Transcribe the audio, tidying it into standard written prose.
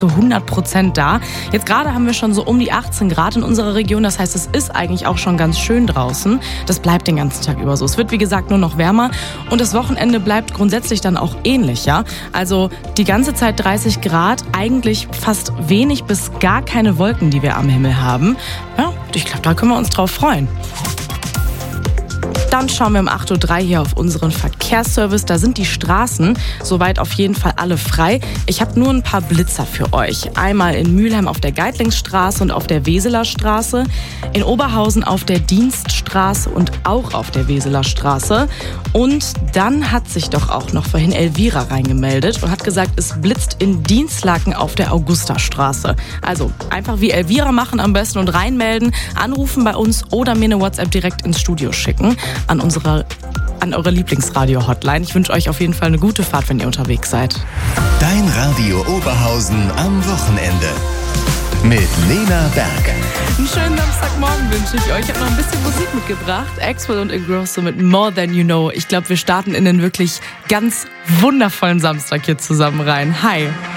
zu 100% da. Jetzt gerade haben wir schon so um die 18 Grad in unserer Region. Das heißt, es ist eigentlich auch schon ganz schön draußen. Das bleibt den ganzen Tag über so. Es wird, wie gesagt, nur noch wärmer. Und das Wochenende bleibt grundsätzlich dann auch ähnlich, ja. Also die ganze Zeit 30 Grad, eigentlich fast wenig bis gar keine Wolken, die wir am Himmel haben. Ja, ich glaube, da können wir uns drauf freuen. Dann schauen wir um 8.03 Uhr hier auf unseren Verkehrsservice. Da sind die Straßen soweit auf jeden Fall alle frei. Ich habe nur ein paar Blitzer für euch. Einmal in Mülheim auf der Geitlingsstraße und auf der Weseler Straße. In Oberhausen auf der Dienststraße und auch auf der Weseler Straße. Und dann hat sich doch auch noch vorhin Elvira reingemeldet und hat gesagt, es blitzt in Dienstlaken auf der Augustastraße. Also einfach wie Elvira machen am besten und reinmelden, anrufen bei uns oder mir eine WhatsApp direkt ins Studio schicken. An eure Lieblingsradio-Hotline. Ich wünsche euch auf jeden Fall eine gute Fahrt, wenn ihr unterwegs seid. Dein Radio Oberhausen am Wochenende. Mit Lena Berg. Einen schönen Samstagmorgen wünsche ich euch. Ich habe noch ein bisschen Musik mitgebracht. Axwell und Ingrosso mit More Than You Know. Ich glaube, wir starten in den wirklich ganz wundervollen Samstag hier zusammen rein. Hi.